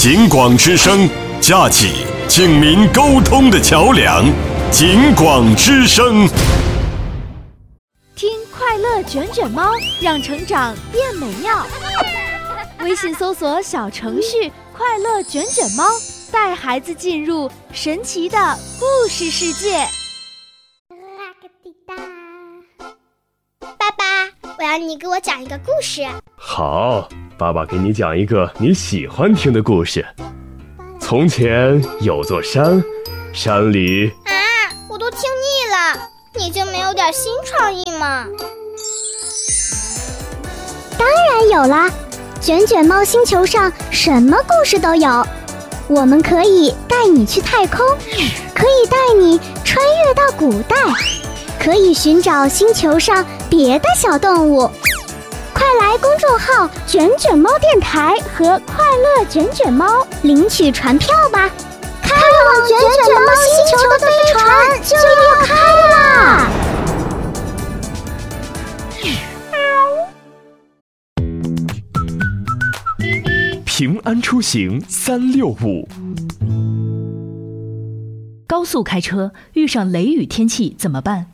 警广之声，架起警民沟通的桥梁。警广之声， 听快乐卷卷猫，让成长变美妙。微信搜索小程序快乐卷卷猫，带孩子进入神奇的故事世界。 爸爸，我要你给我讲一个故事。 好，爸爸给你讲一个你喜欢听的故事。从前有座山，山里…… 我都听腻了，你就没有点新创意吗？ 当然有啦，卷卷猫星球上什么故事都有。我们可以带你去太空，可以带你穿越到古代，可以寻找星球上别的小动物。快来公众号卷卷猫电台和快乐卷卷猫领取船票吧，开往卷卷猫星球的飞船就要开啦！ 平安出行365。 高速开车遇上雷雨天气怎么办？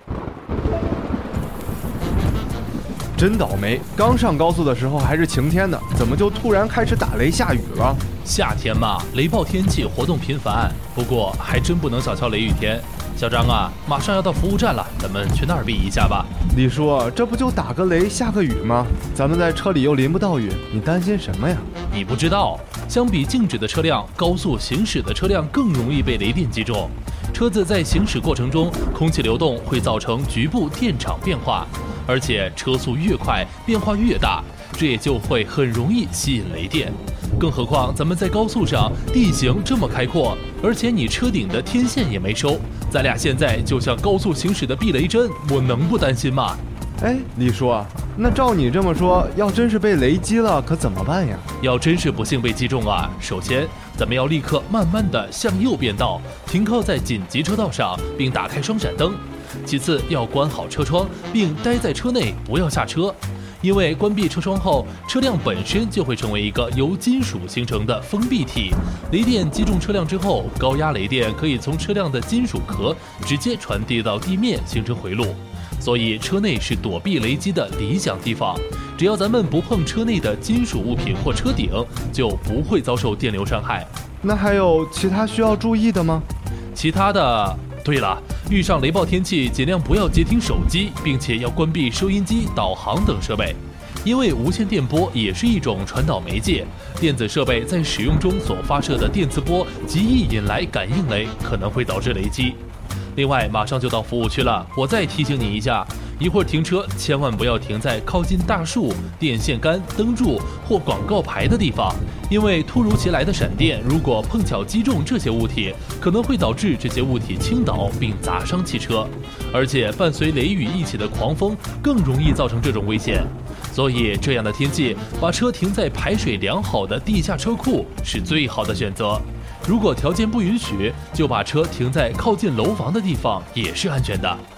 真倒霉，刚上高速的时候还是晴天呢，怎么就突然开始打雷下雨了？ 夏天嘛，雷暴天气活动频繁，不过还真不能小瞧雷雨天。小张啊，马上要到服务站了，咱们去那儿避一下吧。 李叔，这不就打个雷下个雨吗？咱们在车里又淋不到雨，你担心什么呀？ 你不知道，相比静止的车辆，高速行驶的车辆更容易被雷电击中。车子在行驶过程中，空气流动会造成局部电场变化，而且车速越快，变化越大，这也就会很容易吸引雷电。更何况咱们在高速上，地形这么开阔，而且你车顶的天线也没收，咱俩现在就像高速行驶的避雷针，我能不担心吗？ 李叔啊，那照你这么说，要真是被雷击了，可怎么办呀？ 要真是不幸被击中啊，首先咱们要立刻慢慢的向右变道，停靠在紧急车道上，并打开双闪灯。其次要关好车窗，并待在车内，不要下车。因为关闭车窗后，车辆本身就会成为一个由金属形成的封闭体，雷电击中车辆之后，高压雷电可以从车辆的金属壳直接传递到地面，形成回路。所以车内是躲避雷击的理想地方，只要咱们不碰车内的金属物品或车顶，就不会遭受电流伤害。 那还有其他需要注意的吗？ 其他的，对了，遇上雷暴天气，尽量不要接听手机，并且要关闭收音机、导航等设备，因为无线电波也是一种传导媒介，电子设备在使用中所发射的电磁波极易引来感应雷，可能会导致雷击。另外，马上就到服务区了，我再提醒你一下，一会儿停车千万不要停在靠近大树、电线杆、灯柱或广告牌的地方，因为突如其来的闪电如果碰巧击中这些物体，可能会导致这些物体倾倒并砸伤汽车，而且伴随雷雨一起的狂风更容易造成这种危险。所以这样的天气，把车停在排水良好的地下车库是最好的选择。如果条件不允许，就把车停在靠近楼房的地方也是安全的。